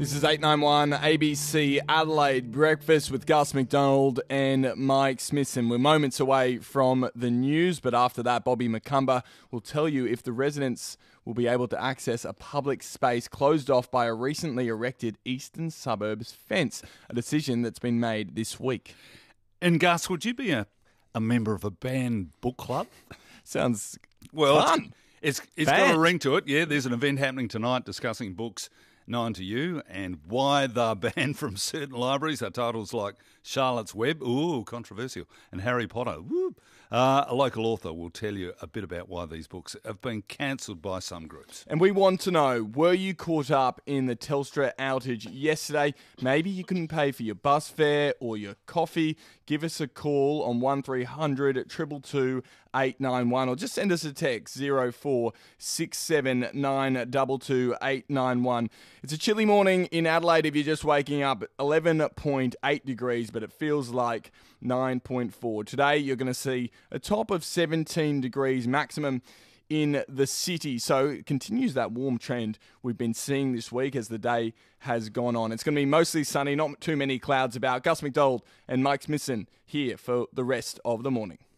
This is 891 ABC Adelaide Breakfast with Gus McDonald and Mike Smithson. We're moments away from the news, but after that, Bobby McCumber will tell you if the residents will be able to access a public space closed off by a recently erected eastern suburbs fence, a decision that's been made this week. And Gus, would you be a member of a banned book club? Sounds fun. It's got a ring to it. Yeah, there's an event happening tonight discussing books known to you and why they're banned from certain libraries. Our titles like Charlotte's Web, ooh, controversial, and Harry Potter, whoop. A local author will tell you a bit about why these books have been cancelled by some groups. And we want to know, were you caught up in the Telstra outage yesterday? Maybe you couldn't pay for your bus fare or your coffee. Give us a call on 1300 222 891 or just send us a text 0467922891. 891. It's a chilly morning in Adelaide if you're just waking up, 11.8 degrees, but it feels like 9.4. Today you're going to see a top of 17 degrees maximum in the city. So it continues that warm trend we've been seeing this week as the day has gone on. It's going to be mostly sunny, not too many clouds about. Gus McDonald and Mike Smithson here for the rest of the morning.